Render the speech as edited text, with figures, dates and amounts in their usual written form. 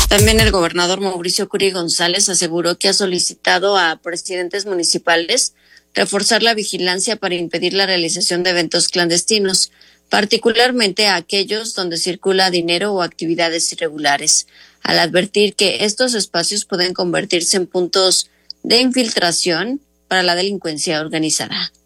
También el gobernador Mauricio Curi González aseguró que ha solicitado a presidentes municipales reforzar la vigilancia para impedir la realización de eventos clandestinos, particularmente a aquellos donde circula dinero o actividades irregulares, al advertir que estos espacios pueden convertirse en puntos de infiltración para la delincuencia organizada.